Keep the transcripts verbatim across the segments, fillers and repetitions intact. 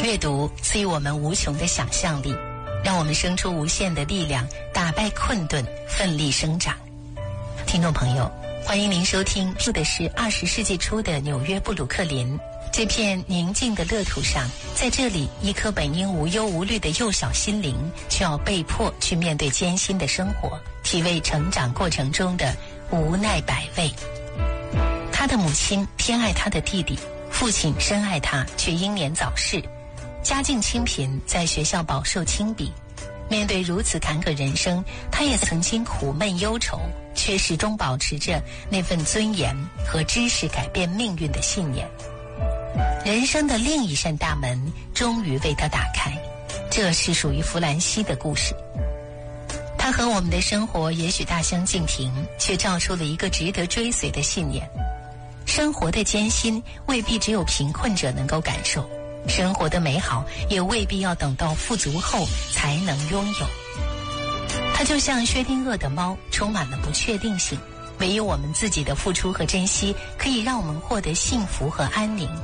阅读赐予我们无穷的想象力，让我们生出无限的力量，打败困顿，奋力生长。听众朋友，欢迎您收听住的是二十世纪初的纽约布鲁克林这片宁静的乐土上，在这里，一颗本应无忧无虑的幼小心灵，却要被迫去面对艰辛的生活，体味成长过程中的无奈百味。他的母亲偏爱他的弟弟，父亲深爱他，却英年早逝，家境清贫，在学校饱受轻鄙。面对如此坎坷人生，他也曾经苦闷忧愁，却始终保持着那份尊严和知识改变命运的信念。人生的另一扇大门终于为他打开，这是属于弗兰西的故事。他和我们的生活也许大相径庭，却照出了一个值得追随的信念。生活的艰辛未必只有贫困者能够感受，生活的美好也未必要等到富足后才能拥有。它就像薛定谔的猫，充满了不确定性，唯有我们自己的付出和珍惜，可以让我们获得幸福和安宁。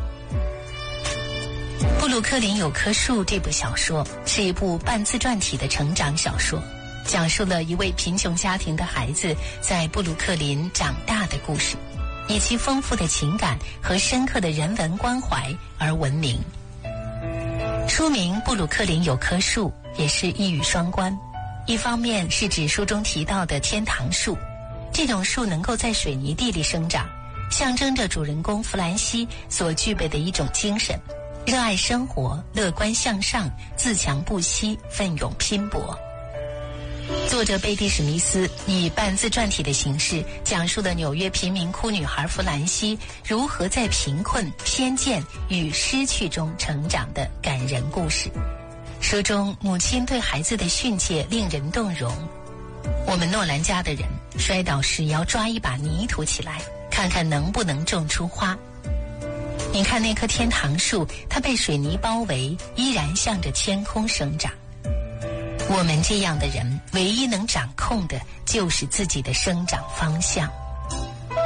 布鲁克林有棵树这部小说是一部半自传体的成长小说，讲述了一位贫穷家庭的孩子在布鲁克林长大的故事，以其丰富的情感和深刻的人文关怀而闻名。书名《布鲁克林有棵树》也是一语双关，一方面是指书中提到的天堂树，这种树能够在水泥地里生长，象征着主人公弗兰西所具备的一种精神，热爱生活，乐观向上，自强不息，奋勇拼搏。作者贝蒂史密斯以半自传体的形式讲述了纽约贫民窟女孩弗兰西如何在贫困、偏见与失去中成长的感人故事。书中母亲对孩子的训诫令人动容，我们诺兰家的人摔倒时也要抓一把泥土起来，看看能不能种出花。你看那棵天堂树，它被水泥包围，依然向着天空生长。我们这样的人，唯一能掌控的就是自己的生长方向。